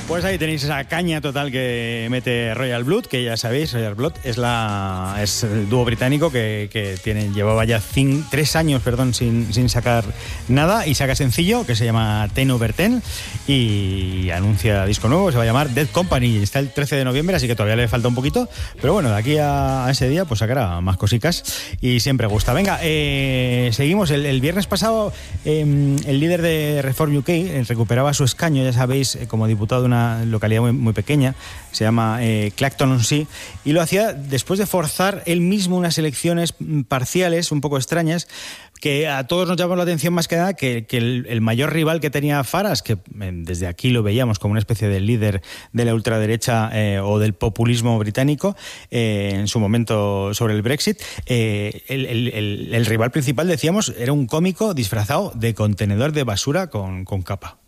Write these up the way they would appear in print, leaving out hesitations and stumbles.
Pues ahí tenéis esa caña total que mete Royal Blood, que ya sabéis, Royal Blood es el dúo británico que llevaba ya 3 años sin sacar nada, y saca sencillo que se llama 10 over 10 y anuncia disco nuevo, se va a llamar Dead Company, está el 13 de noviembre, así que todavía le falta un poquito, pero bueno, de aquí a ese día pues sacará más cositas y siempre gusta. Venga, seguimos. El viernes pasado el líder de Reform UK recuperaba su escaño, ya sabéis, como diputado de una localidad muy pequeña, se llama Clacton-on-Sea, y lo hacía después de forzar él mismo unas elecciones parciales un poco extrañas, que a todos nos llamó la atención más que nada que el mayor rival que tenía Farage, que desde aquí lo veíamos como una especie de líder de la ultraderecha o del populismo británico en su momento sobre el Brexit, el rival principal, decíamos, era un cómico disfrazado de contenedor de basura con capa.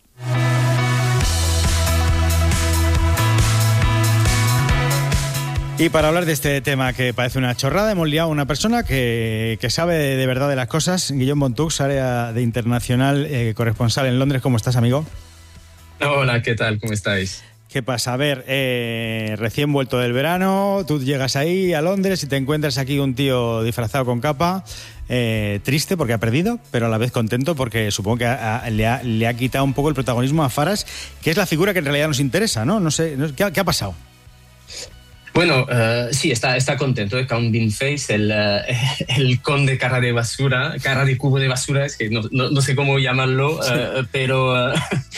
Y para hablar de este tema que parece una chorrada, hemos liado a una persona que sabe de verdad de las cosas. Guillaume Bontux, área de internacional, corresponsal en Londres. ¿Cómo estás, amigo? Hola, ¿qué tal? ¿Cómo estáis? ¿Qué pasa? A ver, recién vuelto del verano, tú llegas ahí a Londres y te encuentras aquí un tío disfrazado con capa, triste porque ha perdido, pero a la vez contento porque supongo que le ha quitado un poco el protagonismo a Farage, que es la figura que en realidad nos interesa, ¿no? No sé, ¿qué ha pasado? Bueno, sí, está contento, Count Bean Face, el conde cara de cubo de basura, es que no sé cómo llamarlo, pero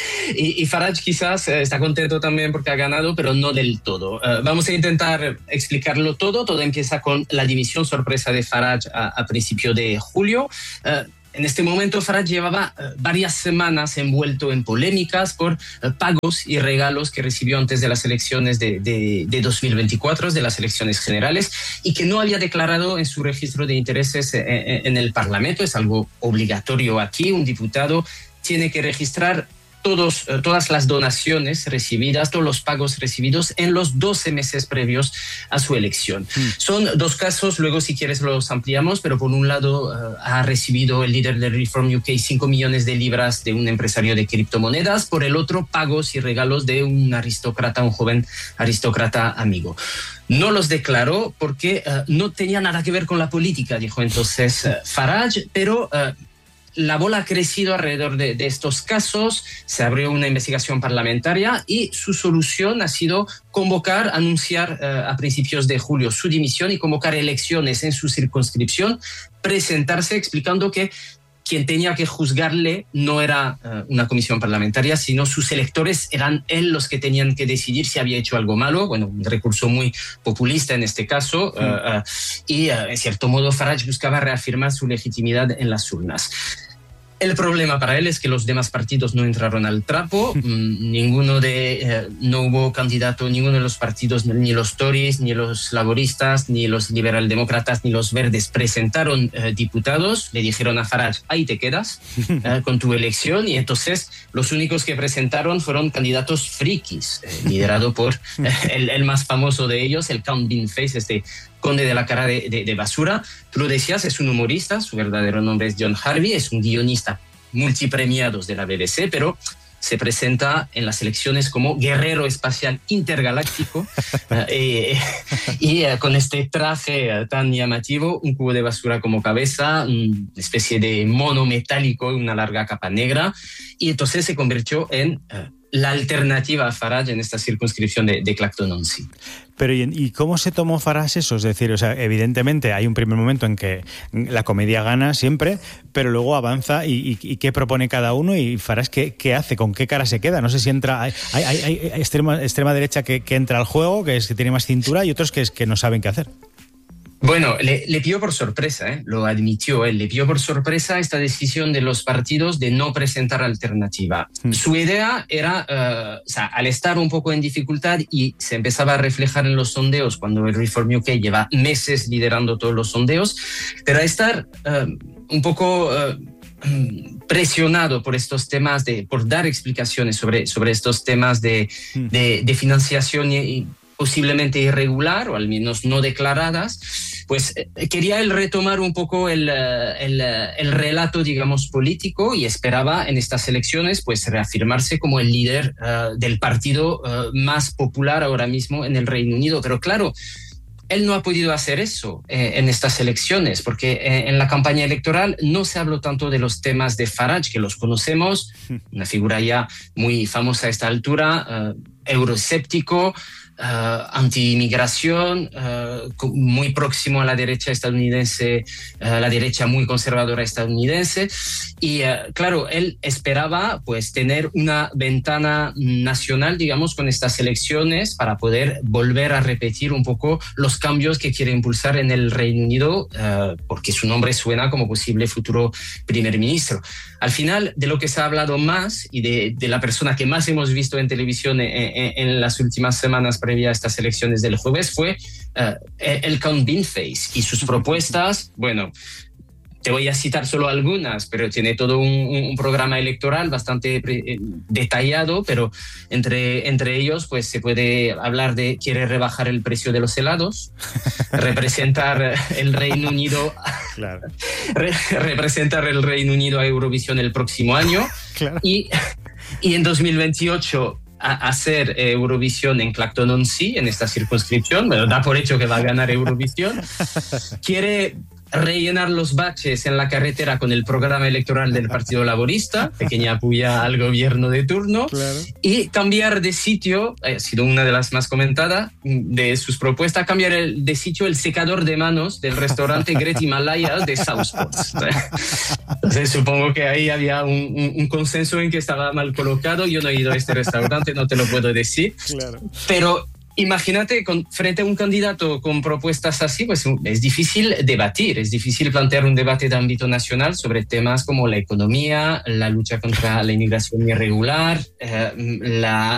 y Farage quizás está contento también porque ha ganado, pero no del todo. Vamos a intentar explicarlo todo. Todo empieza con la dimisión sorpresa de Farage a principio de julio. En este momento Farage llevaba varias semanas envuelto en polémicas por pagos y regalos que recibió antes de las elecciones de 2024, de las elecciones generales, y que no había declarado en su registro de intereses en el Parlamento. Es algo obligatorio aquí. Un diputado tiene que registrar todas las donaciones recibidas, todos los pagos recibidos en los 12 meses previos a su elección. Son dos casos, luego si quieres los ampliamos, pero por un lado ha recibido el líder de Reform UK 5 millones de libras de un empresario de criptomonedas, por el otro pagos y regalos de un joven aristócrata amigo. No los declaró porque no tenía nada que ver con la política, dijo entonces Farage, pero la bola ha crecido alrededor de estos casos, se abrió una investigación parlamentaria y su solución ha sido anunciar a principios de julio su dimisión y convocar elecciones en su circunscripción, presentarse explicando que quien tenía que juzgarle no era una comisión parlamentaria, sino sus electores, eran él los que tenían que decidir si había hecho algo malo. Bueno, un recurso muy populista en este caso, y en cierto modo Farage buscaba reafirmar su legitimidad en las urnas. El problema para él es que los demás partidos no entraron al trapo, no hubo candidato, ninguno de los partidos, ni los Tories, ni los laboristas, ni los liberaldemócratas, ni los verdes presentaron diputados. Le dijeron a Farage, ahí te quedas con tu elección, y entonces los únicos que presentaron fueron candidatos frikis, liderado por el más famoso de ellos, el Count Bean Face, conde de la cara de basura. Tú lo decías, es un humorista, su verdadero nombre es John Harvey, es un guionista multipremiado de la BBC, pero se presenta en las elecciones como guerrero espacial intergaláctico y con este traje tan llamativo, un cubo de basura como cabeza, una especie de mono metálico, una larga capa negra, y entonces se convirtió en la alternativa a Farage en esta circunscripción de Clacton-on-Sea. Pero ¿y cómo se tomó Farage eso? Es decir, o sea, evidentemente hay un primer momento en que la comedia gana siempre, pero luego avanza y ¿qué propone cada uno? Y Farage, ¿qué hace? ¿Con qué cara se queda? No sé si entra... Hay extrema derecha que entra al juego, que tiene más cintura, y otros que no saben qué hacer. Bueno, le pilló por sorpresa, lo admitió él, le pilló por sorpresa esta decisión de los partidos de no presentar alternativa. Su idea era, al estar un poco en dificultad, y se empezaba a reflejar en los sondeos cuando el Reform UK lleva meses liderando todos los sondeos, pero a estar un poco presionado por estos temas, por dar explicaciones sobre estos temas de financiación y posiblemente irregular, o al menos no declaradas, pues quería él retomar un poco el relato, digamos, político, y esperaba en estas elecciones pues reafirmarse como el líder del partido más popular ahora mismo en el Reino Unido. Pero claro, él no ha podido hacer eso en estas elecciones, porque en la campaña electoral no se habló tanto de los temas de Farage, que los conocemos, una figura ya muy famosa a esta altura, euroescéptico, anti-inmigración, muy próximo a la derecha estadounidense, la derecha muy conservadora estadounidense. Y claro, él esperaba pues tener una ventana nacional, digamos, con estas elecciones para poder volver a repetir un poco los cambios que quiere impulsar en el Reino Unido, porque su nombre suena como posible futuro primer ministro. Al final, de lo que se ha hablado más y de la persona que más hemos visto en televisión en las últimas semanas previa a estas elecciones del jueves fue el Count Beanface y sus propuestas. Bueno, te voy a citar solo algunas, pero tiene todo un programa electoral bastante detallado, pero entre ellos pues se puede hablar de quiere rebajar el precio de los helados, representar el Reino Unido, claro. Representar el Reino Unido a Eurovisión el próximo año, claro. y en 2028 hacer Eurovisión en Clacton-on-Sea, en esta circunscripción. Bueno, da por hecho que va a ganar Eurovisión. Quiere rellenar los baches en la carretera con el programa electoral del Partido Laborista, pequeña puya al gobierno de turno, claro. Y cambiar de sitio, ha sido una de las más comentadas de sus propuestas, cambiar de sitio el secador de manos del restaurante Great Himalaya de Southport. Entonces supongo que ahí había un consenso en que estaba mal colocado. Yo no he ido a este restaurante, no te lo puedo decir, claro. Pero imagínate, frente a un candidato con propuestas así, pues es difícil debatir, es difícil plantear un debate de ámbito nacional sobre temas como la economía, la lucha contra la inmigración irregular,